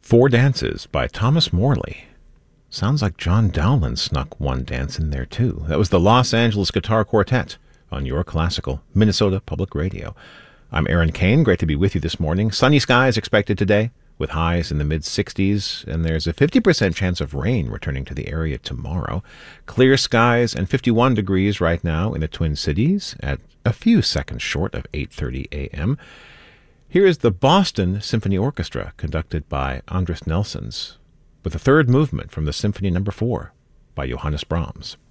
Four Dances by Thomas Morley. Sounds like John Dowland snuck one dance in there too. That was the Los Angeles Guitar Quartet on your classical Minnesota Public Radio. I'm Aaron Kane. Great to be with you this morning. Sunny skies expected today with highs in the mid-60s, and there's a 50% chance of rain returning to the area tomorrow. Clear skies and 51 degrees right now in the Twin Cities at a few seconds short of 8:30 a.m. Here is the Boston Symphony Orchestra, conducted by Andris Nelsons, with the third movement from the Symphony No. 4 by Johannes Brahms.